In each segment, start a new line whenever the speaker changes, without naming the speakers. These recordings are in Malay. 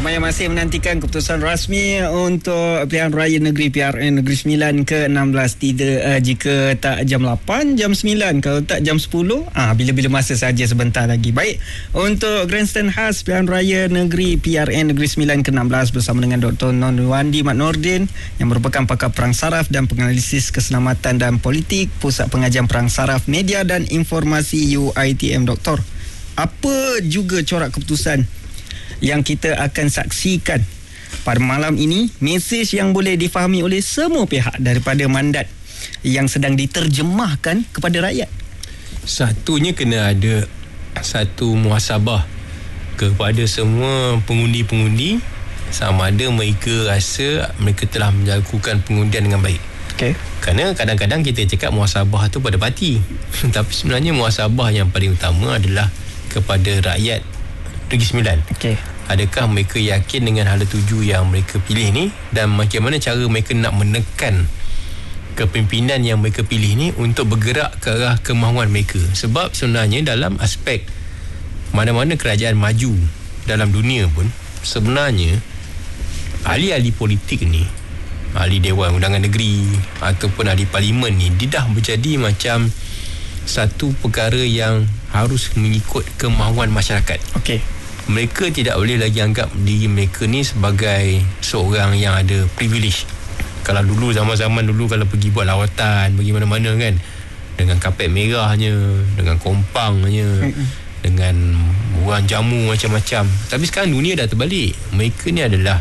Ramai yang masih menantikan keputusan rasmi untuk pilihan raya negeri PRN Negeri Sembilan ke-16. Tidak jika tak jam 8, jam 9. Kalau tak jam 10, bila-bila masa saja, sebentar lagi. Baik, untuk grandstand khas pilihan raya negeri PRN Negeri Sembilan ke-16 bersama dengan Dr. Nurwandi Mat Nordin yang merupakan pakar perang saraf dan penganalisis keselamatan dan politik Pusat Pengajian Perang Saraf Media dan Informasi UiTM. Doktor, apa juga corak keputusan yang kita akan saksikan pada malam ini, mesej yang boleh difahami oleh semua pihak daripada mandat yang sedang diterjemahkan kepada rakyat?
Satunya kena ada satu muhasabah kepada semua pengundi-pengundi, sama ada mereka rasa mereka telah melakukan pengundian dengan baik.
Okay.
Kerana kadang-kadang kita cakap muhasabah tu pada parti tapi sebenarnya muhasabah yang paling utama adalah kepada rakyat Negeri Sembilan.
Okay.
Adakah mereka yakin dengan hala tuju yang mereka pilih ni, dan bagaimana cara mereka nak menekan kepimpinan yang mereka pilih ni untuk bergerak ke arah kemahuan mereka. Sebab sebenarnya dalam aspek mana-mana kerajaan maju dalam dunia pun, sebenarnya ahli-ahli politik ni, ahli Dewan Undangan Negeri ataupun ahli Parlimen ni, dia dah menjadi macam satu perkara yang harus mengikut kemahuan masyarakat.
Okey.
Mereka tidak boleh lagi anggap diri mereka ni sebagai seorang yang ada privilege. Kalau dulu, zaman-zaman dulu, kalau pergi buat lawatan, pergi mana-mana kan, dengan kapet merahnya, dengan kompangnya, dengan orang jamu macam-macam. Tapi sekarang dunia dah terbalik. Mereka ni adalah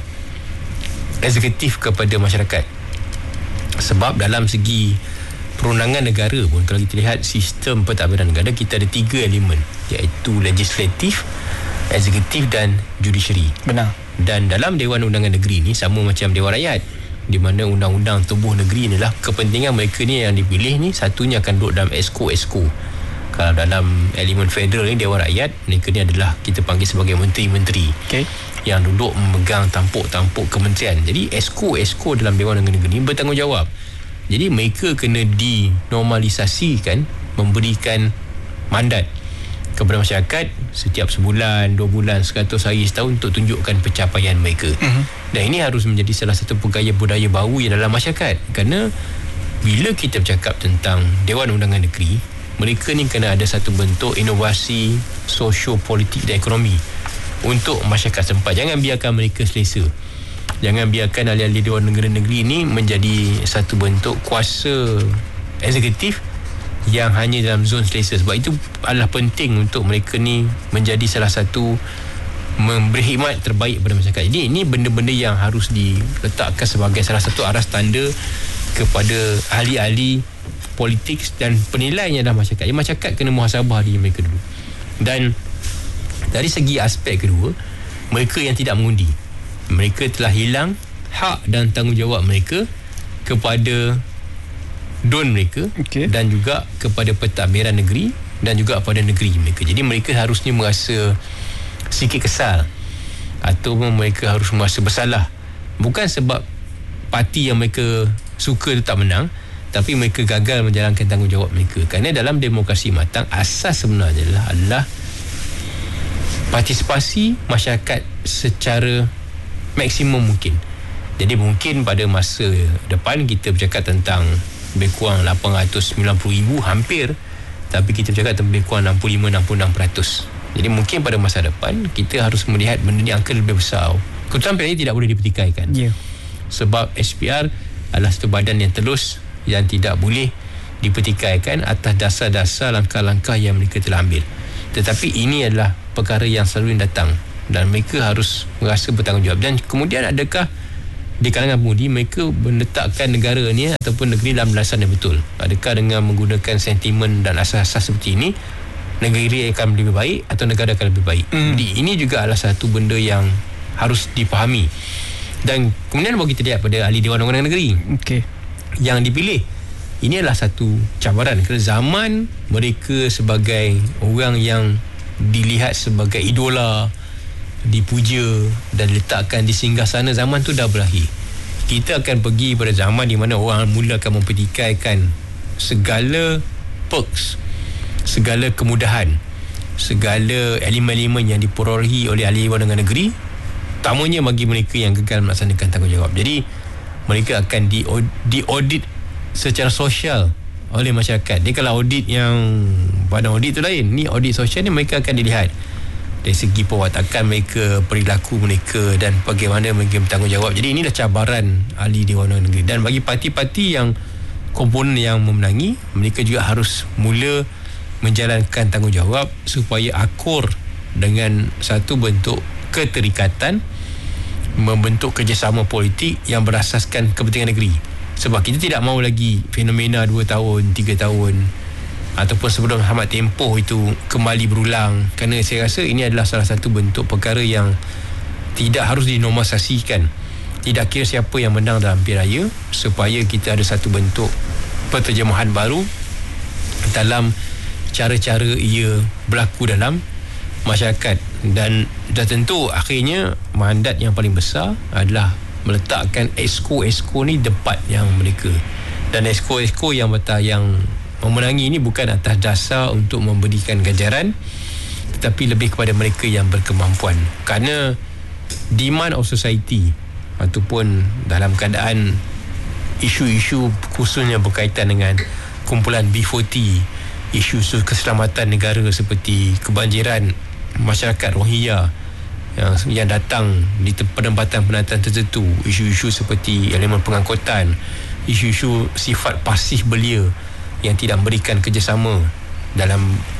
eksekutif kepada masyarakat. Sebab dalam segi perundangan negara pun, kalau kita lihat sistem pentadbiran negara, kita ada 3 elemen, iaitu legislatif, eksekutif dan judiciary.
Benar.
Dan dalam Dewan Undangan Negeri ni sama macam Dewan Rakyat, di mana undang-undang tubuh negeri ni lah kepentingan mereka ni yang dipilih ni, satunya akan duduk dalam esko-esko. Kalau dalam elemen federal ni, Dewan Rakyat, mereka ni adalah kita panggil sebagai menteri-menteri, okay, yang duduk memegang tampuk-tampuk kementerian. Jadi esko-esko dalam Dewan Undangan Negeri ni bertanggungjawab. Jadi mereka kena dinormalisasikan, memberikan mandat kepada masyarakat setiap sebulan, 2 bulan, 100 hari, setahun untuk tunjukkan pencapaian mereka. Dan ini harus menjadi salah satu pegaya budaya baru yang dalam masyarakat. Kerana bila kita bercakap tentang Dewan Undangan Negeri, mereka ni kena ada satu bentuk inovasi sosio-politik dan ekonomi untuk masyarakat setempat. Jangan biarkan mereka selesa. Jangan biarkan ahli-ahli Dewan Undangan Negeri ini menjadi satu bentuk kuasa eksekutif yang hanya dalam zon selesa. Sebab itu adalah penting untuk mereka ni menjadi salah satu memberi khidmat terbaik kepada masyarakat. Jadi ini benda-benda yang harus diletakkan sebagai salah satu aras tanda kepada ahli-ahli politik dan penilainya dalam masyarakat. Jadi masyarakat kena muhasabah diri mereka dulu. Dan dari segi aspek kedua, mereka yang tidak mengundi, mereka telah hilang hak dan tanggungjawab mereka kepada don mereka, okay, dan juga kepada pentadbiran negeri dan juga pada negeri mereka. Jadi mereka harusnya merasa sikit kesal ataupun mereka harus merasa bersalah, bukan sebab parti yang mereka suka itu tak menang, tapi mereka gagal menjalankan tanggungjawab mereka. Kerana dalam demokrasi matang, asas sebenarnya adalah partisipasi masyarakat secara maksimum mungkin. Jadi mungkin pada masa depan kita bercakap tentang lebih kurang 890,000 hampir, tapi kita bercakap tentang lebih kurang 65-66%. Jadi mungkin pada masa depan kita harus melihat benda ni angka lebih besar. Keputusan PRN tidak boleh dipertikaikan, sebab SPR adalah satu badan yang telus yang tidak boleh dipertikaikan atas dasar-dasar langkah-langkah yang mereka telah ambil. Tetapi ini adalah perkara yang selalu datang dan mereka harus merasa bertanggungjawab. Dan kemudian adakah di kalangan pengundi mereka meletakkan negara ni ataupun negeri dalam landasan yang betul? Adakah dengan menggunakan sentimen dan asas-asas seperti ini, negeri akan lebih baik atau negara akan lebih baik? Jadi ini juga adalah satu benda yang harus dipahami. Dan kemudian baru kita lihat pada ahli Dewan Undangan Negeri, yang dipilih. Ini adalah satu cabaran kerana zaman mereka sebagai orang yang dilihat sebagai idola, dipuja dan diletakkan di singgah sana, zaman tu dah berakhir. Kita akan pergi pada zaman di mana orang mula akan mempertikaikan segala perks, segala kemudahan, segala elemen-elemen yang diperolehi oleh ahli Dewan Undangan Negeri terutamanya bagi mereka yang gagal melaksanakan tanggungjawab. Jadi mereka akan diaudit secara sosial oleh masyarakat. Dia kalau audit yang badan audit tu lain, ni audit sosial ni mereka akan dilihat dari segi perwatakan mereka, perilaku mereka dan bagaimana mereka bertanggungjawab. Jadi inilah cabaran ahli Dewan Undangan Negeri. Dan bagi parti-parti yang komponen yang memenangi, mereka juga harus mula menjalankan tanggungjawab supaya akur dengan satu bentuk keterikatan, membentuk kerjasama politik yang berasaskan kepentingan negeri. Sebab kita tidak mahu lagi fenomena 2 tahun, 3 tahun ataupun sebelum tamat tempoh itu kembali berulang. Kerana saya rasa ini adalah salah satu bentuk perkara yang tidak harus dinormalisasikan. Tidak kira siapa yang menang dalam pilihan raya, supaya kita ada satu bentuk penterjemahan baru dalam cara-cara ia berlaku dalam masyarakat. Dan dah tentu akhirnya mandat yang paling besar adalah meletakkan esko-esko ni tempat yang mereka, dan esko-esko yang memenangi ini bukan atas dasar untuk memberikan ganjaran, tetapi lebih kepada mereka yang berkemampuan. Kerana demand of society ataupun dalam keadaan isu-isu khususnya berkaitan dengan kumpulan B40, isu-isu keselamatan negara seperti kebanjiran masyarakat Rohingya yang datang di penempatan-penempatan tertentu, isu-isu seperti elemen pengangkutan, isu-isu sifat pasif belia yang tidak memberikan kerjasama dalam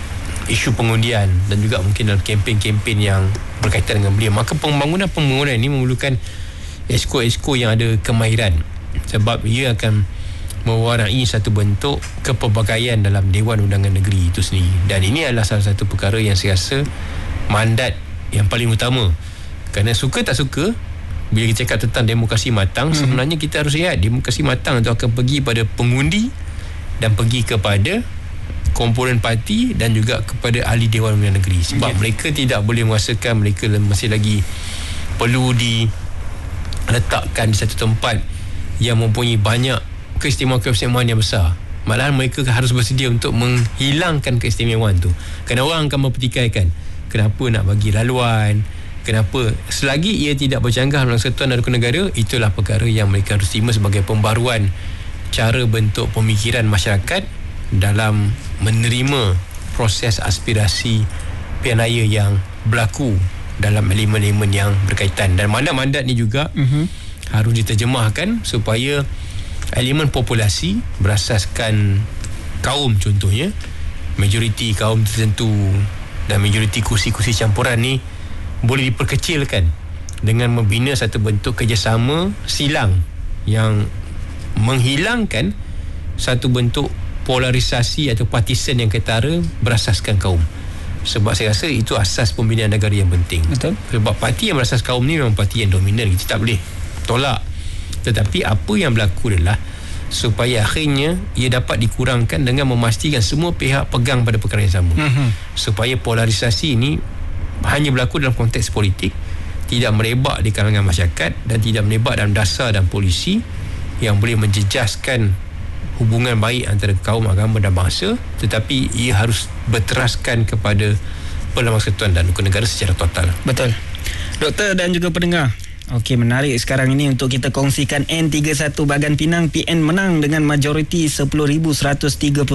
isu pengundian dan juga mungkin dalam kempen-kempen yang berkaitan dengan belia. Maka pembangunan ini memerlukan esko-esko yang ada kemahiran, sebab ia akan mewarnai satu bentuk kepelbagaian dalam Dewan Undangan Negeri itu sendiri. Dan ini adalah salah satu perkara yang saya rasa mandat yang paling utama. Kerana suka tak suka, bila kita cakap tentang demokrasi matang, sebenarnya kita harus lihat demokrasi matang itu akan pergi pada pengundi dan pergi kepada komponen parti dan juga kepada ahli Dewan Undangan Negeri. Sebab mereka tidak boleh merasakan mereka masih lagi perlu diletakkan di satu tempat yang mempunyai banyak keistimewaan-keistimewaan yang besar. Malahan mereka harus bersedia untuk menghilangkan keistimewaan tu. Kerana orang akan mempertikaikan, kenapa nak bagi laluan, kenapa, selagi ia tidak bercanggah dalam Persatuan dan Hukum Negara, itulah perkara yang mereka harus terima sebagai pembaruan cara bentuk pemikiran masyarakat dalam menerima proses aspirasi pilihan raya yang berlaku dalam elemen-elemen yang berkaitan. Dan mandat-mandat ni juga harus diterjemahkan supaya elemen populasi berasaskan kaum, contohnya majoriti kaum tertentu dan majoriti kursi-kursi campuran ni boleh diperkecilkan dengan membina satu bentuk kerjasama silang yang menghilangkan satu bentuk polarisasi atau partisan yang ketara berasaskan kaum. Sebab saya rasa itu asas pembinaan negara yang penting.
Betul.
Sebab parti yang berasas kaum ni memang parti yang dominan, kita tak boleh tolak. Tetapi apa yang berlaku adalah supaya akhirnya ia dapat dikurangkan dengan memastikan semua pihak pegang pada perkara yang sama. Supaya polarisasi ini hanya berlaku dalam konteks politik, tidak merebak di kalangan masyarakat dan tidak merebak dalam dasar dan polisi yang boleh menjejaskan hubungan baik antara kaum, agama dan bangsa, tetapi ia harus berteraskan kepada Parlimen Persekutuan dan Hukum Negara secara total.
Betul. Doktor dan juga pendengar, okey, menarik sekarang ini untuk kita kongsikan N31 Bagan Pinang. PN menang dengan majoriti 10,137.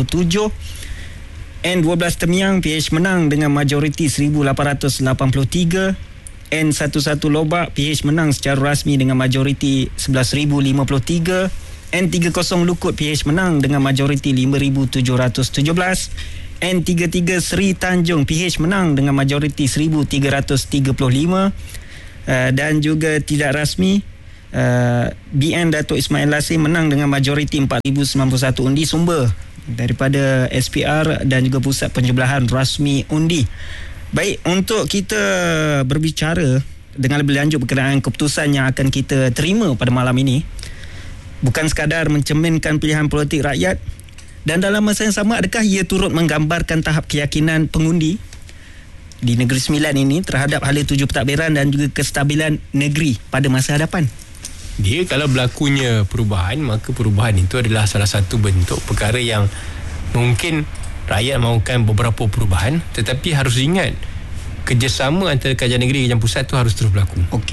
N12 Temiang, PH menang dengan majoriti 1,883. N11 Lobak, PH menang secara rasmi dengan majoriti 11,053. N30 Lukut, PH menang dengan majoriti 5,717. N33 Seri Tanjung, PH menang dengan majoriti 1,335. Dan juga tidak rasmi, BN Datuk Ismail Lasir menang dengan majoriti 4,091 undi. Sumber daripada SPR dan juga Pusat Penjumlahan Rasmi Undi. Baik, untuk kita berbicara dengan lebih lanjut berkenaan keputusan yang akan kita terima pada malam ini, bukan sekadar mencerminkan pilihan politik rakyat, dan dalam masa yang sama, adakah ia turut menggambarkan tahap keyakinan pengundi di Negeri Sembilan ini terhadap hala tuju pentadbiran dan juga kestabilan negeri pada masa hadapan?
Dia kalau berlakunya perubahan, maka perubahan itu adalah salah satu bentuk perkara yang mungkin rakyat mahukan beberapa perubahan, tetapi harus ingat kerjasama antara kerajaan negeri dan kerajaan pusat itu harus terus berlaku.
Okey.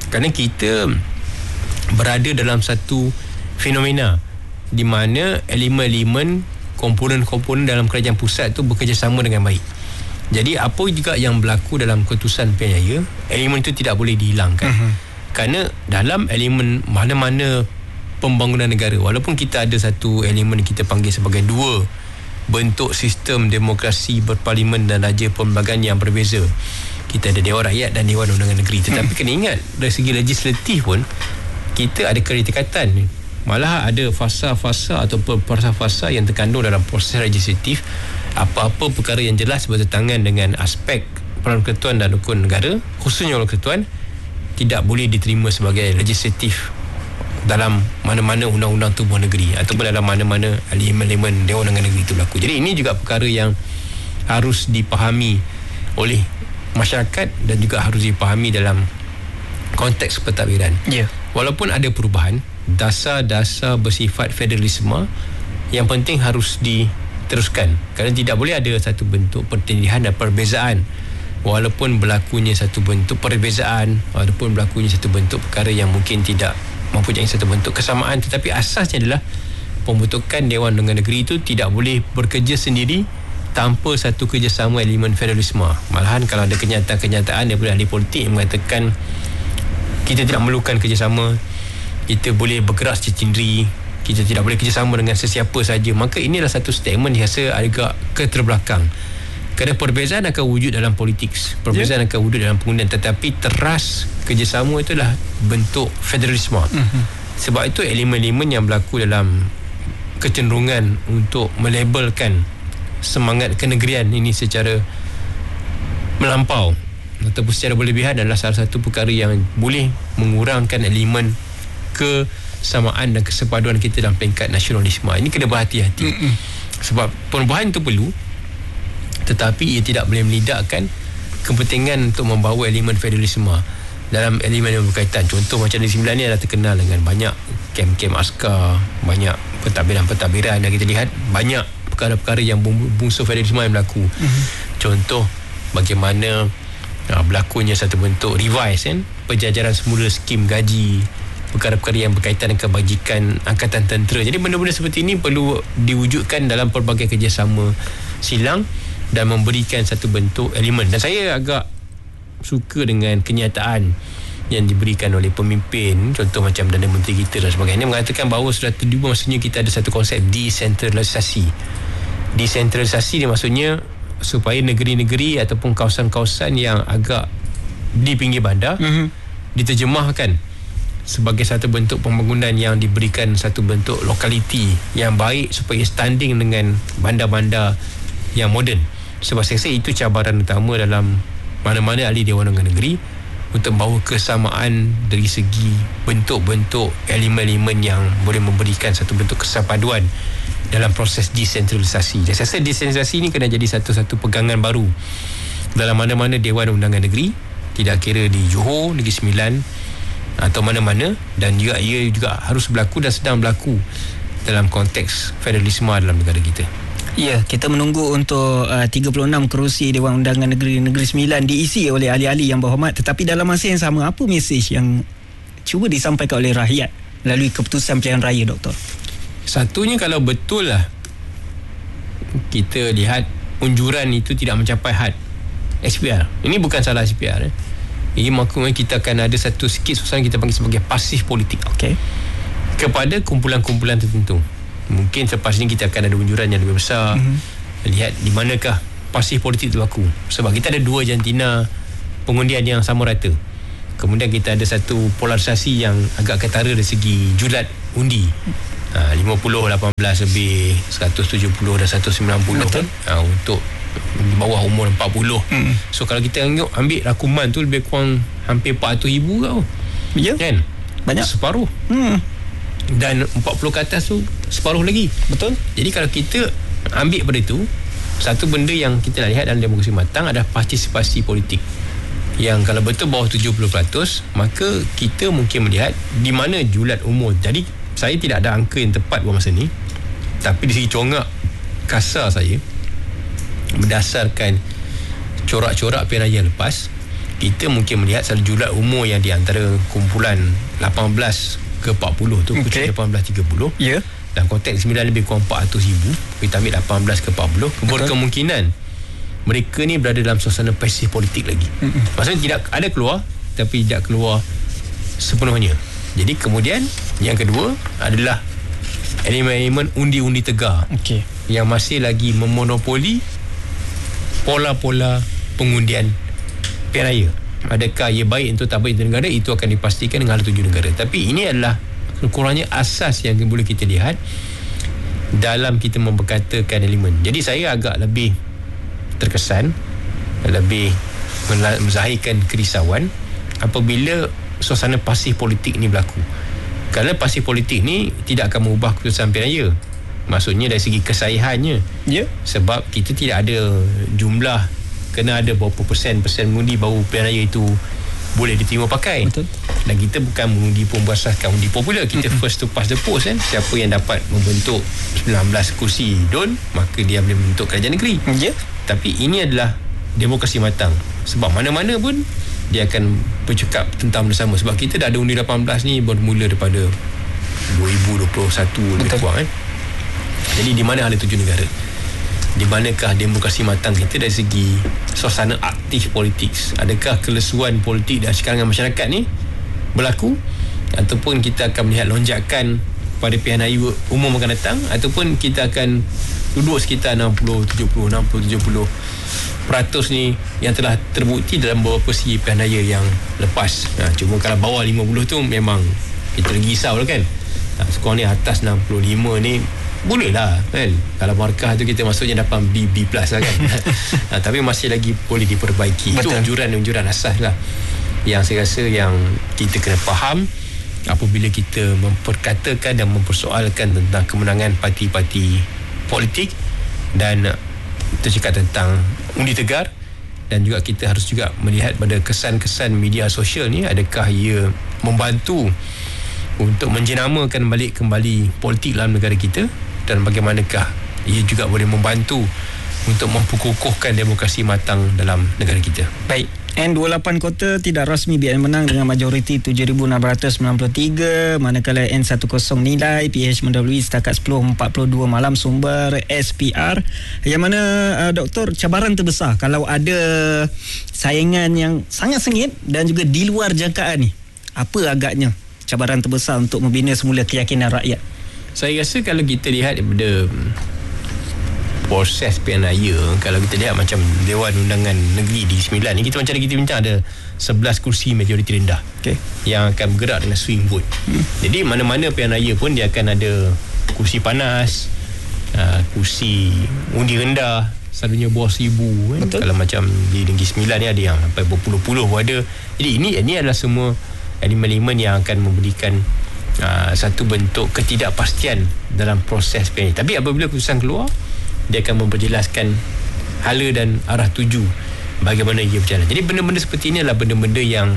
Kerana kita berada dalam satu fenomena di mana elemen-elemen komponen-komponen dalam kerajaan pusat tu bekerjasama dengan baik. Jadi apa juga yang berlaku dalam keputusan Pilihan Raya, elemen itu tidak boleh dihilangkan. Kerana dalam elemen mana-mana pembangunan negara, walaupun kita ada satu elemen kita panggil sebagai dua bentuk sistem demokrasi berparlimen dan raja perlembagaan yang berbeza. Kita ada Dewan Rakyat dan Dewan Undangan Negeri. Tetapi kena ingat, dari segi legislatif pun kita ada ketikatan. Malah ada fasa-fasa atau fasa-fasa yang terkandung dalam proses legislatif. Apa-apa perkara yang jelas bertentangan dengan aspek Perdana Persekutuan dan Rukun Negara, khususnya Perdana Persekutuan, tidak boleh diterima sebagai legislatif dalam mana-mana undang-undang tubuh negeri ataupun dalam mana-mana elemen-elemen Dewan Undangan Negeri itu berlaku. Jadi ini juga perkara yang harus dipahami oleh masyarakat dan juga harus dipahami dalam konteks pentadbiran. Walaupun ada perubahan, dasar-dasar bersifat federalisme yang penting harus diteruskan, kerana tidak boleh ada satu bentuk pertindihan dan perbezaan. Walaupun berlakunya satu bentuk perbezaan, walaupun berlakunya satu bentuk perkara yang mungkin tidak mempunyai satu bentuk kesamaan, tetapi asasnya adalah pembentukan Dewan Undangan Negeri itu tidak boleh bekerja sendiri tanpa satu kerjasama elemen federalisme. Malahan kalau ada kenyataan-kenyataan daripada ahli politik yang mengatakan kita tidak memerlukan kerjasama, kita boleh bergerak secara sendiri, kita tidak boleh kerjasama dengan sesiapa saja, maka inilah satu statement yang rasa agak keterbelakang. Kerana perbezaan akan wujud dalam politik, perbezaan akan wujud dalam pengundian, tetapi teras kerjasama itulah bentuk federalisme. Sebab itu elemen-elemen yang berlaku dalam kecenderungan untuk melabelkan semangat kenegerian ini secara melampau ataupun secara berlebihan adalah salah satu perkara yang boleh mengurangkan elemen kesamaan dan kesepaduan kita dalam peringkat nasionalisme. Ini kena berhati-hati. Sebab perubahan itu perlu, tetapi ia tidak boleh melidakkan kepentingan untuk membawa elemen federalisme dalam elemen yang berkaitan. Contoh macam Negeri Sembilan ni adalah terkenal dengan banyak kem-kem askar, banyak pentadbiran-pentadbiran yang kita lihat, banyak perkara-perkara yang bungsu federalisme yang berlaku. Contoh bagaimana berlakunya satu bentuk revise penjajaran semula skim gaji, perkara-perkara yang berkaitan dengan kebajikan angkatan tentera. Jadi benda-benda seperti ini perlu diwujudkan dalam pelbagai kerjasama silang dan memberikan satu bentuk elemen. Dan saya agak suka dengan kenyataan yang diberikan oleh pemimpin, contoh macam Perdana Menteri kita dan sebagainya, mengatakan bahawa sudah tiba maksudnya kita ada satu konsep desentralisasi. Desentralisasi ni maksudnya supaya negeri-negeri ataupun kawasan-kawasan yang agak di pinggir bandar diterjemahkan sebagai satu bentuk pembangunan yang diberikan satu bentuk lokaliti yang baik supaya standing dengan bandar-bandar yang moden. Sebab saya rasa itu cabaran utama dalam mana-mana ahli Dewan Undangan Negeri untuk membawa kesamaan dari segi bentuk-bentuk elemen-elemen yang boleh memberikan satu bentuk kesepaduan dalam proses desentralisasi. Dan saya rasa desentralisasi ini kena jadi satu-satu pegangan baru dalam mana-mana Dewan Undangan Negeri, tidak kira di Johor, Negeri Sembilan atau mana-mana, dan juga ia juga harus berlaku dan sedang berlaku dalam konteks federalisme dalam negara kita.
Ya, kita menunggu untuk 36 kerusi Dewan Undangan Negeri Sembilan diisi oleh ahli-ahli yang berhormat. Tetapi dalam masa yang sama, apa mesej yang cuba disampaikan oleh rakyat melalui keputusan pilihan raya, Doktor?
Satunya, kalau betul lah kita lihat unjuran itu tidak mencapai had SPR, ini bukan salah SPR. Ini maksudnya kita akan ada satu sikit suasana kita panggil sebagai pasif politik. Kepada kumpulan-kumpulan tertentu. Mungkin selepas ini kita akan ada unjuran yang lebih besar. Lihat di manakah pasif politik itu berlaku. Sebab kita ada dua jantina pengundian yang sama rata. Kemudian kita ada satu polarisasi yang agak ketara dari segi julat undi. 50, 18 lebih, 170 dan 190 kan? Untuk di bawah umur 40. So kalau kita ambil rakuman tu lebih kurang hampir 400,000 tau.
Ya,
kan?
Banyak.
Separuh. Dan 40 ke atas tu separuh lagi.
Betul.
Jadi kalau kita ambil pada itu, satu benda yang kita nak lihat dalam demokrasi matang adalah partisipasi politik, yang kalau betul bawah 70%, maka kita mungkin melihat di mana julat umur. Jadi saya tidak ada angka yang tepat buat masa ni, tapi di segi corak kasar saya, berdasarkan corak-corak pilihan raya lepas, kita mungkin melihat satu julat umur yang di antara kumpulan 18 ke 40 tu,
okay.
18-30.
Ya.
Dalam konteks 9 lebih kurang 400,000, kita ambil 18 ke 40, berkemungkinan mereka ni berada dalam suasana pasif politik lagi. Maksudnya tidak ada keluar, tapi tidak keluar sepenuhnya. Jadi kemudian yang kedua adalah elemen-elemen undi-undi tegar,
okay.
yang masih lagi memonopoli pola-pola pengundian pilihan raya. Adakah ia baik untuk tak baik untuk negara, itu akan dipastikan dengan hal tuju negara. Tapi ini adalah kurangnya asas yang boleh kita lihat dalam kita memperkatakan elemen. Jadi saya agak lebih terkesan, lebih menzahirkan kerisauan apabila suasana pasif politik ni berlaku. Kerana pasif politik ni tidak akan mengubah keputusan pilihan raya. Maksudnya dari segi kesahihannya.
Ya.
Sebab kita tidak ada jumlah, kena ada berapa persen mengundi baru pilihan raya itu boleh diterima pakai.
Betul.
Dan kita bukan mengundi pun berasaskan undi popular. Kita first to pass the post kan. Siapa yang dapat membentuk 19 kursi DUN, maka dia boleh membentuk kerajaan negeri.
Ya.
Tapi ini adalah demokrasi matang. Sebab mana-mana pun dia akan bercakap tentang benda sama. Sebab kita dah ada undi 18 ni bermula daripada 2021 lebih kurang kan. Jadi di mana hala tuju negara? Di manakah demokrasi matang kita dari segi suasana aktif politik? Adakah kelesuan politik dan sekarangan masyarakat ni berlaku? Ataupun kita akan melihat lonjakan pada pilihan raya umum akan datang? Ataupun kita akan duduk sekitar 60-70% ni yang telah terbukti dalam beberapa segi pilihan raya yang lepas. Cuma kalau bawah 50 tu memang kita lagi risau lah kan. Skor ni atas 65 ni boleh lah kan. Kalau markah tu kita maksudnya dapat B+ lah kan. Tapi masih lagi boleh diperbaiki. Betul. Itu unjuran asas lah yang saya rasa yang kita kena faham apabila kita memperkatakan dan mempersoalkan tentang kemenangan parti-parti politik. Dan kita cakap tentang undi tegar, dan juga kita harus juga melihat pada kesan-kesan media sosial ni, adakah ia membantu untuk menjenamakan balik kembali politik dalam negara kita, dan bagaimanakah ia juga boleh membantu untuk memperkukuhkan demokrasi matang dalam negara kita.
Baik, N28 kota tidak rasmi BN menang dengan majoriti 7,693, manakala N10 nilai PH mendahului setakat 10.42 malam, sumber SPR. Yang mana Doktor, cabaran terbesar kalau ada saingan yang sangat sengit dan juga di luar jangkaan ni, apa agaknya cabaran terbesar untuk membina semula keyakinan rakyat?
Saya rasa kalau kita lihat daripada proses pilihan raya, kalau kita lihat macam Dewan Undangan Negeri di 9 ni, kita macam kita bincang ada 11 kursi majoriti rendah, okay, yang akan bergerak dengan swing vote. Jadi mana-mana pilihan raya pun dia akan ada kursi panas, kursi undi rendah, selalunya bawah 1,000 kan? Kalau macam di Negeri 9 ni ada yang sampai berpuluh-puluh ada. Jadi ini adalah semua elemen-elemen yang akan memberikan satu bentuk ketidakpastian dalam proses pilihan. Tapi apabila keputusan keluar, dia akan memperjelaskan hala dan arah tuju bagaimana ia berjalan. Jadi benda-benda seperti ini adalah benda-benda yang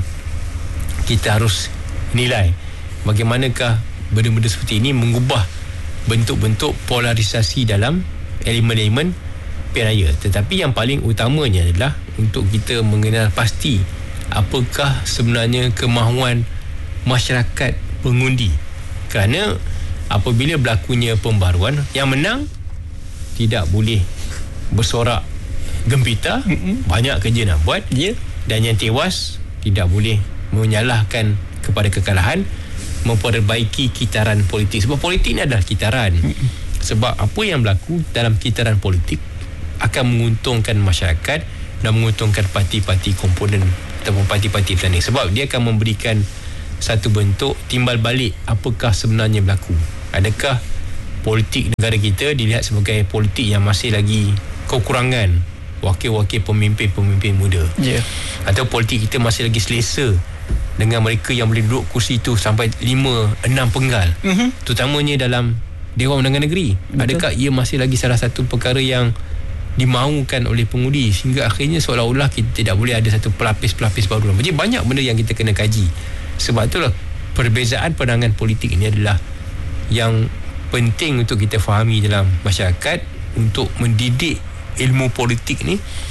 kita harus nilai. Bagaimanakah benda-benda seperti ini mengubah bentuk-bentuk polarisasi dalam elemen-elemen pilihan raya. Tetapi yang paling utamanya adalah untuk kita mengenal pasti apakah sebenarnya kemahuan masyarakat pengundi. Kerana apabila berlakunya pembaruan, yang menang tidak boleh bersorak gempita, banyak kerja nak buat, dan yang tewas tidak boleh menyalahkan kepada kekalahan, memperbaiki kitaran politik. Sebab politik ni adalah kitaran. Sebab apa yang berlaku dalam kitaran politik akan menguntungkan masyarakat dan menguntungkan parti-parti komponen ataupun parti-parti petani. Sebab dia akan memberikan satu bentuk timbal balik apakah sebenarnya berlaku. Adakah politik negara kita dilihat sebagai politik yang masih lagi kekurangan wakil-wakil pemimpin-pemimpin muda, atau politik kita masih lagi selesa dengan mereka yang boleh duduk kursi itu sampai 5-6 penggal, terutamanya dalam Dewan Undangan Negeri. Adakah ia masih lagi salah satu perkara yang dimaukan oleh pengundi, sehingga akhirnya seolah-olah kita tidak boleh ada satu pelapis-pelapis baru. Jadi banyak benda yang kita kena kaji. Sebab itulah perbezaan pandangan politik ini adalah yang penting untuk kita fahami dalam masyarakat, untuk mendidik ilmu politik ni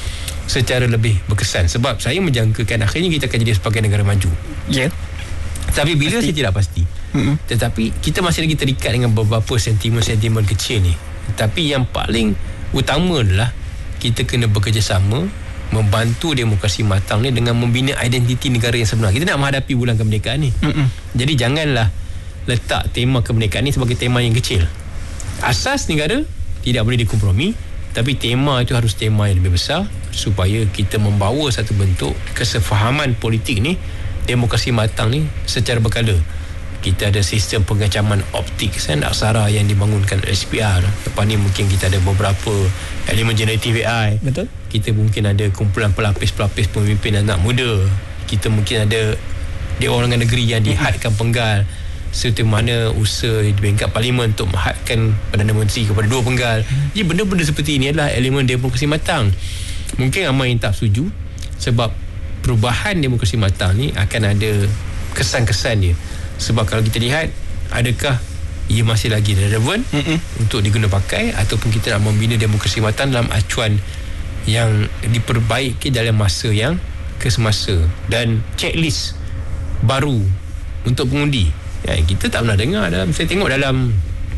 secara lebih berkesan. Sebab saya menjangkakan akhirnya kita akan jadi sebagai negara maju.
Ya.
Tapi bila saya tidak pasti. Tetapi kita masih lagi terikat dengan beberapa sentimen-sentimen kecil ni. Tapi yang paling utama adalah kita kena bekerjasama membantu demokrasi matang ni dengan membina identiti negara yang sebenar. Kita nak menghadapi bulan kemerdekaan ni. Jadi janganlah letak tema kemerdekaan ni sebagai tema yang kecil. Asas negara tidak boleh dikompromi, tapi tema itu harus tema yang lebih besar supaya kita membawa satu bentuk kesefahaman politik ni, demokrasi matang ni secara berkala. Kita ada sistem pengecaman optik aksara yang dibangunkan SPR. Lepas ni mungkin kita ada beberapa elemen generative AI.
Betul.
Kita mungkin ada kumpulan pelapis-pelapis pemimpin anak muda. Kita mungkin ada Dewan Undangan Negeri yang dihadkan penggal, serta mana usaha di peringkat parlimen untuk menghadkan Perdana Menteri kepada 2 penggal. Jadi benda-benda seperti ini adalah elemen demokrasi matang. Mungkin ramai yang tak setuju sebab perubahan demokrasi matang ni akan ada kesan-kesan dia. Sebab kalau kita lihat, adakah ia masih lagi relevan untuk diguna pakai, ataupun kita nak membina demokrasi matang dalam acuan yang diperbaiki dalam masa yang kesemasa, dan checklist baru untuk pengundi yang kita tak pernah dengar saya tengok dalam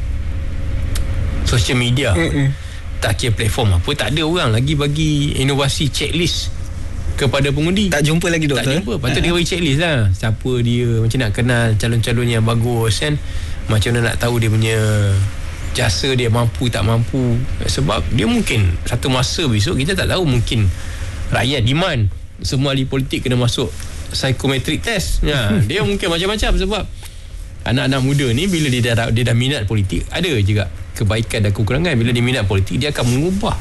social media. Tak kira platform apa, tak ada orang lagi bagi inovasi checklist kepada pengundi. Tak
jumpa lagi, doktor.
Tak jumpa. Patut dia bagi checklist lah. Siapa dia, macam nak kenal calon-calon yang bagus kan, macam mana nak tahu dia punya jasa, dia mampu tak mampu. Sebab dia mungkin satu masa besok kita tak tahu, mungkin rakyat demand semua ahli politik kena masuk psychometric test. Dia mungkin macam-macam. Sebab anak-anak muda ni bila dia dah minat politik, ada juga kebaikan dan kekurangan. Bila dia minat politik, dia akan mengubah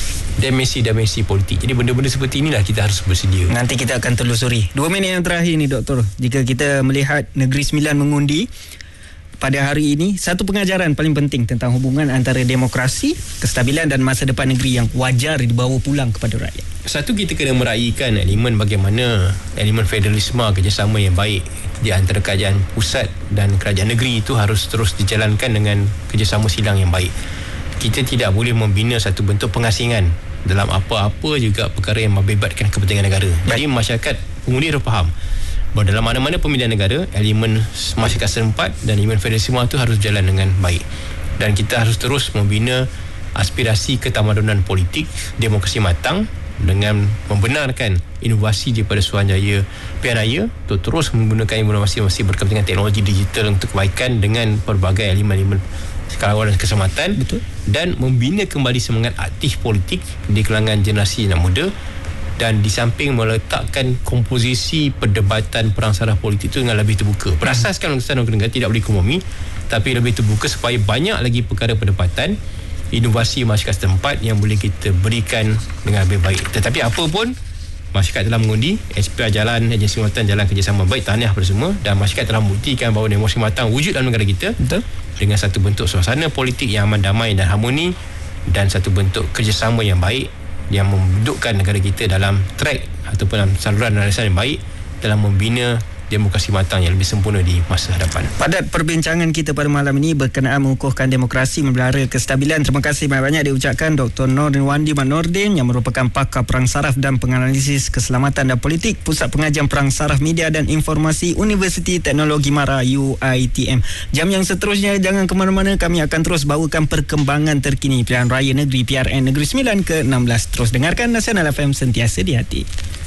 dimensi politik. Jadi benda-benda seperti inilah kita harus bersedia.
Nanti kita akan telusuri. 2 minit yang terakhir ni, doktor. Jika kita melihat Negeri Sembilan mengundi pada hari ini, satu pengajaran paling penting tentang hubungan antara demokrasi, kestabilan dan masa depan negeri yang wajar dibawa pulang kepada rakyat.
Satu, kita kena meraihkan elemen bagaimana elemen federalisme, kerjasama yang baik di antara kerajaan pusat dan kerajaan negeri itu harus terus dijalankan dengan kerjasama silang yang baik. Kita tidak boleh membina satu bentuk pengasingan dalam apa-apa juga perkara yang membebatkan kepentingan negara. Jadi masyarakat pengundi harus faham bahawa dalam mana-mana pemilihan negara, elemen masyarakat serempat dan elemen federalisme itu harus berjalan dengan baik. Dan kita harus terus membina aspirasi ketamadunan politik, demokrasi matang dengan membenarkan inovasi daripada Suruhanjaya Pilihan Raya untuk terus menggunakan inovasi berkepentingan teknologi digital untuk kebaikan dengan pelbagai elemen-elemen kawan dan keselamatan.
Betul.
Dan membina kembali semangat aktif politik di kalangan generasi anak muda, dan di samping meletakkan komposisi perdebatan perang saraf politik itu dengan lebih terbuka. Berasaskan Undang-Undang Negara tidak boleh kompromi, tapi lebih terbuka supaya banyak lagi perkara perdebatan, inovasi masyarakat setempat yang boleh kita berikan dengan lebih baik. Tetapi apa pun, masyarakat telah mengundi, SPR jalan, agensi matang jalan, kerjasama baik, tahniah kepada semua, dan masyarakat telah membuktikan bahawa demokrasi matang wujud dalam negara kita.
Betul.
Dengan satu bentuk suasana politik yang aman, damai dan harmoni, dan satu bentuk kerjasama yang baik yang mendudukkan negara kita dalam track ataupun dalam saluran yang baik dalam membina demokrasi matang yang lebih sempurna di masa hadapan.
Padat perbincangan kita pada malam ini berkenaan mengukuhkan demokrasi, memelihara kestabilan. Terima kasih banyak-banyak diucapkan Dr. Nordin Wandi Mat Nordin yang merupakan pakar perang saraf dan penganalisis keselamatan dan politik, Pusat Pengajian Perang Saraf Media dan Informasi, Universiti Teknologi Mara UiTM. Jam yang seterusnya jangan ke mana-mana, kami akan terus bawakan perkembangan terkini Pilihan Raya Negeri PRN Negeri Sembilan ke-16. Terus dengarkan Nasional FM, sentiasa di hati.